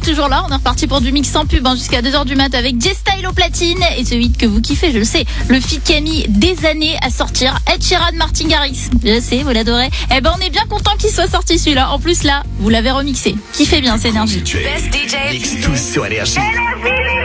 toujours là. On est reparti pour du mix sans pub jusqu'à 2h du mat avec J-Style au platine. Et ce hit que vous kiffez, je le sais, le feat qui a mis des années à sortir, Ed Sheeran, Martin Garrix. Je sais, vous l'adorez. Eh ben, on est bien content qu'il soit sorti celui-là. En plus là, vous l'avez remixé. Kiffez bien, c'est énergie. Best DJ. Mix tous sur Énergie.